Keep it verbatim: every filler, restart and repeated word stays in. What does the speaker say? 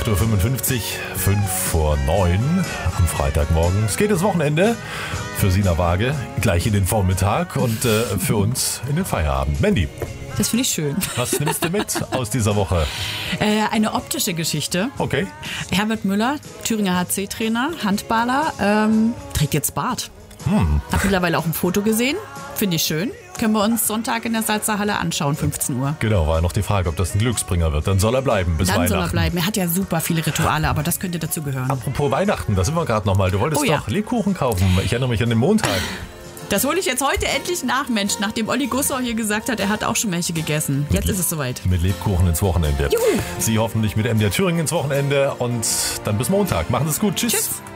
acht Uhr fünfundfünfzig, fünf vor neun am Freitagmorgen. Es geht ins Wochenende für Sina Waage, gleich in den Vormittag und äh, für uns in den Feierabend. Mandy. Das finde ich schön. Was nimmst du mit aus dieser Woche? Äh, eine optische Geschichte. Okay. Herbert Müller, Thüringer H C-Trainer, Handballer, ähm, trägt jetzt Bart. Hm. Hab mittlerweile auch ein Foto gesehen. Finde ich schön. Können wir uns Sonntag in der Salzer Halle anschauen, fünfzehn Uhr. Genau, war noch die Frage, ob das ein Glücksbringer wird. Dann soll er bleiben bis Dann Weihnachten. soll er bleiben. Er hat ja super viele Rituale, aber das könnte dazu gehören. Apropos Weihnachten, da sind wir gerade nochmal. Du wolltest Oh ja. doch Lebkuchen kaufen. Ich erinnere mich an den Montag. Das hole ich jetzt heute endlich nach, Mensch, nachdem Olli Gussau hier gesagt hat, er hat auch schon welche gegessen. Jetzt ist es soweit. Mit Lebkuchen ins Wochenende. Juhu. Sie hoffentlich mit M D R Thüringen ins Wochenende und dann bis Montag. Machen Sie es gut. Tschüss. Tschüss.